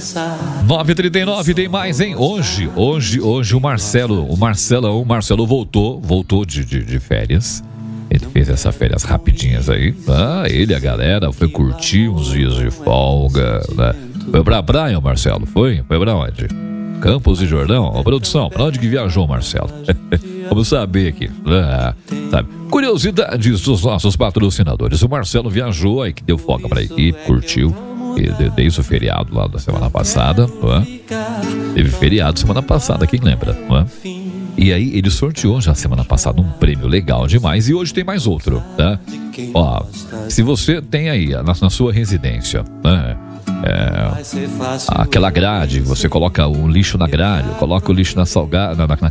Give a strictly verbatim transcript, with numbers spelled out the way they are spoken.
nove e trinta e nove, tem mais, hein? Hoje, hoje, hoje o Marcelo, o Marcelão, o Marcelo voltou, voltou de, de, de férias. Ele fez essas férias rapidinhas aí. Ah, ele e a galera foi curtir uns dias de folga, né? Foi pra praia, Marcelo? Foi? Foi pra onde? Campos de Jordão? Ó, produção, pra onde que viajou, Marcelo? Vamos saber aqui. Ah, sabe? Curiosidades dos nossos patrocinadores. O Marcelo viajou, aí que deu folga pra equipe, curtiu. Desde o feriado lá da semana passada. É? Teve feriado semana passada, quem lembra? É? E aí ele sorteou já semana passada um prêmio legal demais. E hoje tem mais outro, tá? Ó, se você tem aí na, na sua residência, né? É, aquela grade, você coloca o lixo na grade, coloca o lixo na salgada, na, na